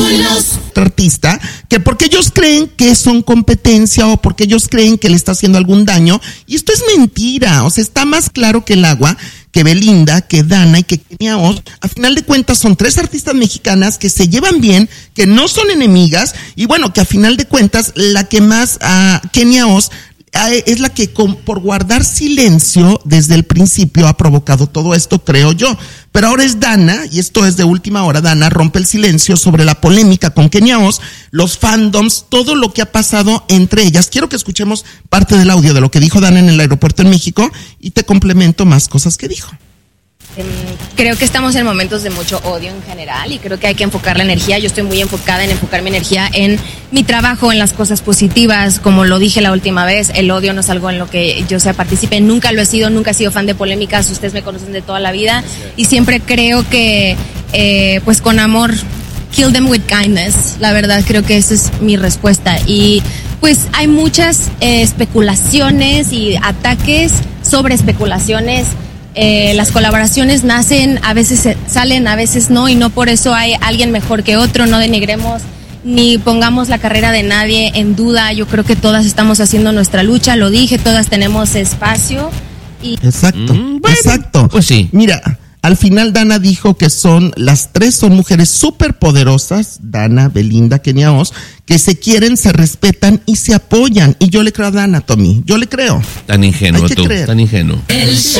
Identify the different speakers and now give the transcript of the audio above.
Speaker 1: Espectáculos.
Speaker 2: Artista, que porque ellos creen que son competencia o porque ellos creen que le está haciendo algún daño, y esto es mentira. O sea, está más claro que el agua que Belinda, que Dana y que Kenia Os. A final de cuentas son tres artistas mexicanas que se llevan bien, que no son enemigas, y bueno, que a final de cuentas la que más Kenia Os es la que por guardar silencio desde el principio ha provocado todo esto, creo yo. Pero ahora es Dana, y esto es de última hora. Dana rompe el silencio sobre la polémica con Kenia Os, los fandoms, todo lo que ha pasado entre ellas. Quiero que escuchemos parte del audio de lo que dijo Dana en el aeropuerto en México y te complemento más cosas que dijo.
Speaker 3: Creo que estamos en momentos de mucho odio en general y creo que hay que enfocar la energía. Yo estoy muy enfocada en enfocar mi energía en mi trabajo, en las cosas positivas. Como lo dije la última vez, el odio no es algo en lo que yo sea partícipe. Nunca lo he sido, nunca he sido fan de polémicas. Ustedes me conocen de toda la vida y siempre creo que pues con amor, kill them with kindness. La verdad creo que esa es mi respuesta. Y pues hay muchas especulaciones y ataques sobre especulaciones. Las colaboraciones nacen, a veces salen, a veces no, y no por eso hay alguien mejor que otro. No denigremos ni pongamos la carrera de nadie en duda. Yo creo que todas estamos haciendo nuestra lucha, lo dije, todas tenemos espacio. Y...
Speaker 2: Exacto, exacto.
Speaker 4: Pues sí.
Speaker 2: Mira, al final Dana dijo que las tres son mujeres súper poderosas, Dana, Belinda, Kenia Os, que se quieren, se respetan y se apoyan. Y yo le creo a Dana, Tommy, yo le creo.
Speaker 4: Tan ingenuo tú, tan ingenuo.